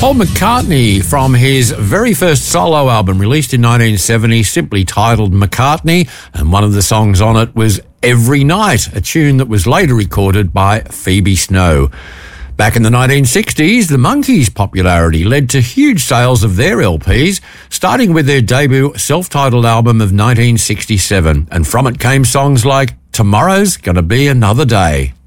Paul McCartney from his very first solo album released in 1970, simply titled McCartney, and one of the songs on it was Every Night, a tune that was later recorded by Phoebe Snow. Back in the 1960s, the Monkees' popularity led to huge sales of their LPs, starting with their debut self-titled album of 1967, and from it came songs like Tomorrow's Gonna Be Another Day.